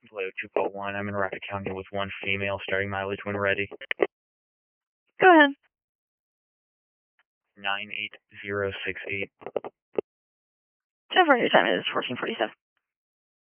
Hello, 241. I'm in Rapid County with one female starting mileage when ready. Go ahead. 98068. So far, your time is 14:47.